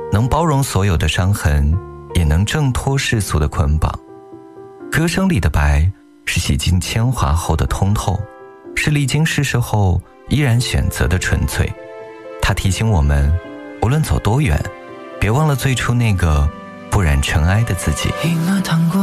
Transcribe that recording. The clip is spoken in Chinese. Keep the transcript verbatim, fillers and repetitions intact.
能包容所有的伤痕，也能挣脱世俗的捆绑。歌声里的白，是洗尽铅华后的通透，是历经世事后依然选择的纯粹。它提醒我们，无论走多远，别忘了最初那个不染尘埃的自己。